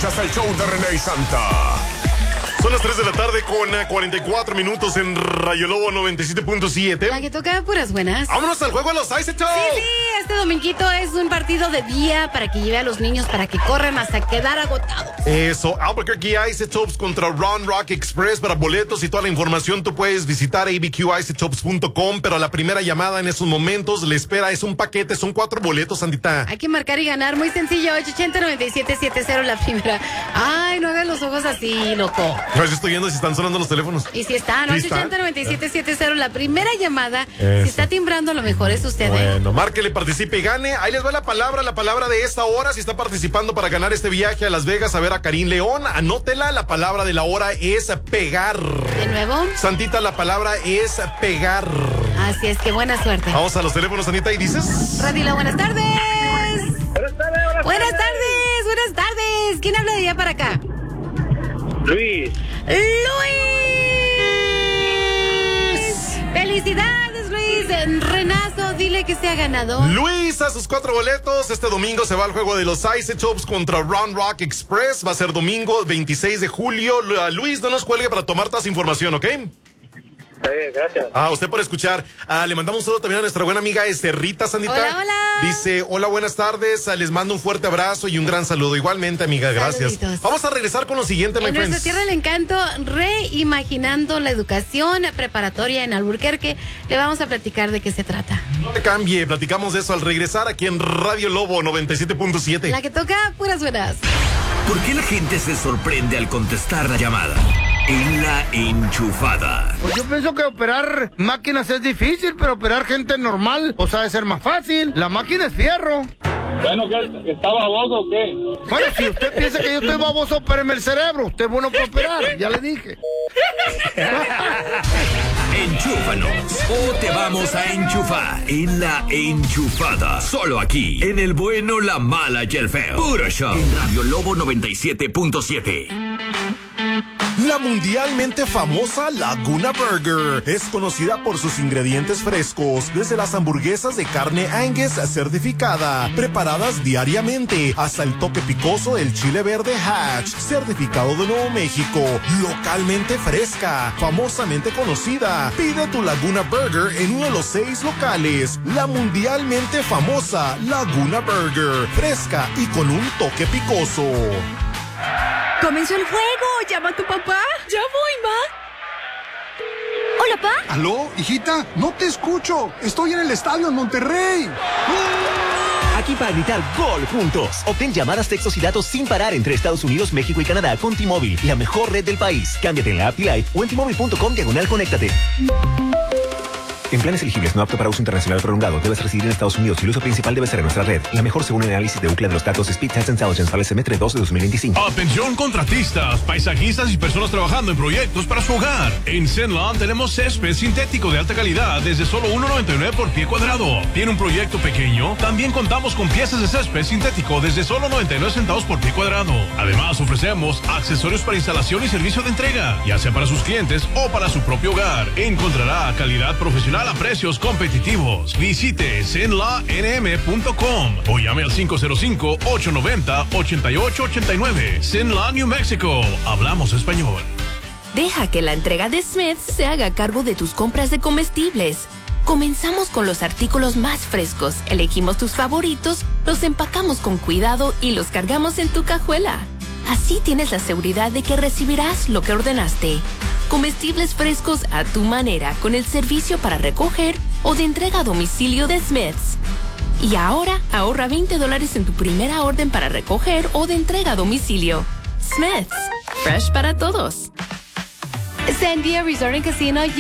escuchas el show de René y Santa. Son las 3 de la tarde con 44 minutos en Radio Lobo 97.7. La que toca puras buenas. Vámonos al juego de los Ice Tops. Sí, este dominguito es un partido de día para que lleve a los niños para que corran hasta quedar agotados. Eso, Albuquerque Ice Tops contra Round Rock Express. Para boletos y toda la información tú puedes visitar abqicetops.com, pero la primera llamada en esos momentos le espera es un paquete, son 4 boletos, Sandita. Hay que marcar y ganar, muy sencillo, 880-9770 la primera. Ay, no hagan los ojos así, loco. Yo estoy viendo si están sonando los teléfonos. Y si están, ¿Sí 880-9770 la primera llamada. Eso. Si está timbrando, a lo mejor es usted. Bueno, márquele, participe y gane. Ahí les va la palabra de esta hora. Si está participando para ganar este viaje a Las Vegas a ver a Karim León, anótela. La palabra de la hora es pegar. ¿De nuevo? Santita, la palabra es pegar. Así es que buena suerte. Vamos a los teléfonos, Santita, y dices. Radila, buenas tardes. Buenas tardes. Buenas tardes, buenas tardes. ¿Quién habla de allá para acá? Luis. ¡Luis! ¡Felicidades, Luis! Renazo, dile que sea ganador. Luis, a sus 4 boletos. Este domingo se va al juego de los Ice Tops contra Round Rock Express. Va a ser domingo 26 de julio. Luis, no nos cuelgue para tomar toda esa información, ¿ok? Gracias. Usted por escuchar. Le mandamos un saludo también a nuestra buena amiga Rita, Sandita. Hola, hola. Dice, hola, buenas tardes. Les mando un fuerte abrazo y un gran saludo. Igualmente, amiga, gracias. Saluditos. Vamos a regresar con lo siguiente, my En friends. nuestra tierra del encanto, reimaginando la educación preparatoria en Albuquerque. Le vamos a platicar de qué se trata. No le cambie, platicamos de eso al regresar aquí en Radio Lobo 97.7. La que toca puras buenas. ¿Por qué la gente se sorprende al contestar la llamada? En La Enchufada. Pues yo pienso que operar máquinas es difícil, pero operar gente normal, pues ha de ser más fácil. La máquina es fierro. Bueno, ¿que está baboso o qué? Bueno, si usted piensa que yo estoy baboso, opéreme el cerebro. Usted es bueno para operar, ya le dije. Enchúfanos o te vamos a enchufar en La Enchufada. Solo aquí, en el bueno, la mala y el feo. Puro show. En Radio Lobo 97.7. La mundialmente famosa Laguna Burger es conocida por sus ingredientes frescos, desde las hamburguesas de carne Angus certificada, preparadas diariamente, hasta el toque picoso del chile verde Hatch, certificado de Nuevo México, localmente fresca, famosamente conocida. Pide tu Laguna Burger en uno de los 6 locales. La mundialmente famosa Laguna Burger, fresca y con un toque picoso. ¡Comenzó el juego! ¡Llama a tu papá! ¡Ya voy, ma! ¿Hola, pa? ¿Aló, hijita? No te escucho. Estoy en el estadio en Monterrey. Aquí para gritar gol juntos. Obtén llamadas, textos y datos sin parar entre Estados Unidos, México y Canadá con T-Mobile, la mejor red del país. Cámbiate en la app T-Life o en T-Mobile.com/conéctate. En planes elegibles no apto para uso internacional prolongado, debes residir en Estados Unidos y el uso principal debe ser en nuestra red. La mejor según el análisis de Ookla de los datos Speed Test Intelligence para el semestre 2 de 2025. Atención contratistas, paisajistas y personas trabajando en proyectos para su hogar. En Zenland tenemos césped sintético de alta calidad desde solo $1.99 por pie cuadrado. ¿Tiene un proyecto pequeño? También contamos con piezas de césped sintético desde solo 99 centavos por pie cuadrado. Además ofrecemos accesorios para instalación y servicio de entrega, ya sea para sus clientes o para su propio hogar. Encontrará calidad profesional a precios competitivos. Visite zenlanm.com o llame al 505-890-8889. Zenla, New Mexico. Hablamos español. Deja que la entrega de Smith's se haga cargo de tus compras de comestibles. Comenzamos con los artículos más frescos, elegimos tus favoritos, los empacamos con cuidado y los cargamos en tu cajuela. Así tienes la seguridad de que recibirás lo que ordenaste. Comestibles frescos a tu manera con el servicio para recoger o de entrega a domicilio de Smith's. Y ahora ahorra $20 en tu primera orden para recoger o de entrega a domicilio. Smith's, fresh para todos. Sandia Resort and Casino